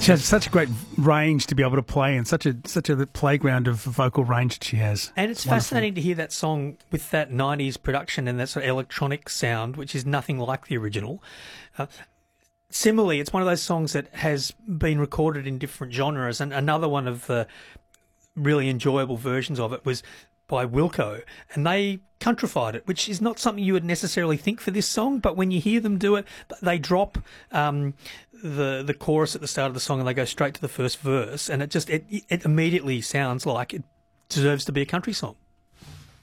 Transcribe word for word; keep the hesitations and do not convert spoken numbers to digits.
She has such a great range to be able to play, and such a such a playground of vocal range that she has. And it's, it's fascinating to hear that song with that nineties production and that sort of electronic sound, which is nothing like the original. Uh, similarly, it's one of those songs that has been recorded in different genres, and another one of the really enjoyable versions of it was by Wilco, and they countrified it, which is not something you would necessarily think for this song, but when you hear them do it, they drop um, the the chorus at the start of the song and they go straight to the first verse, and it just it, it immediately sounds like it deserves to be a country song.